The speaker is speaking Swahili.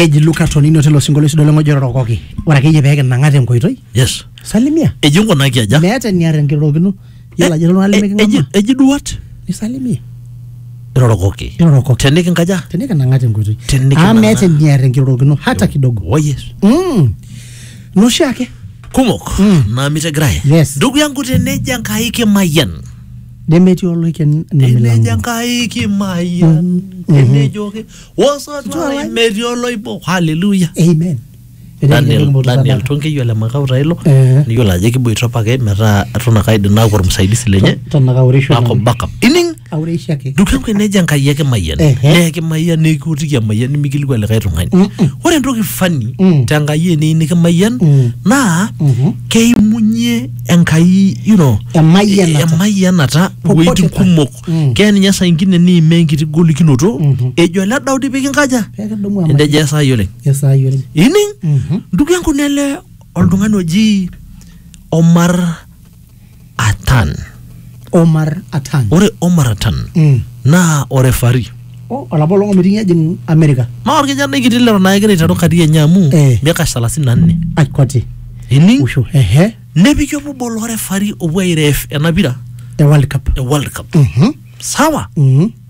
Keji Luka Tonino telo singolo sidolo ngojorokoki. Ora keje peke nangate nkoitoi. Yes. Salimia. Ejungo naki aja. Meeta niare nkirorokino. Yala jelo ale meki ngama. Eji duat. Ni salimia. Irorokoki. Teniki nkaja. Teniki nangate nkoitoi. Teniki meeta niare nkirorokino hata kidogo. Oh yes. Noshi yake. Kumok. Na mitegrai. Yes. Ndugu yangu teneja nkaike mayan. Demeti oloiken na milango. Teneja nkaike mayan. Tenejoke. Wasotwa imeti oloipo. Hallelujah. Amen. Daniel tonke yole makauta hilo. Niyola aje kiboito pake meta atuna kaidim na kwa msaidizi lenye. Tanakaurisho. Ako backup. Ining. Aurisho yake. Ndugu yangu teneja nkaike mayan. Neke mayan nikutiki ya mayan mikilikuwa lekai tungani. Ore ntoki fani tangaye ni mayan na keimunye enkai emayanata weitin kumok kaya ninye saa ingine ni menkiti golikinoto ejo le Daudi pikinkaja endeje esaa yoleng ining ndugu yangu nele oltung'ani oji Omar Atan ore Omar Atan na orefari olabolongo mitingi ajing Amerika orkijana ikitile na egira itaru kadi enye amu miaka 34 akwati ining usho nepiki obo orefari obo iref enapira the World Cup sawa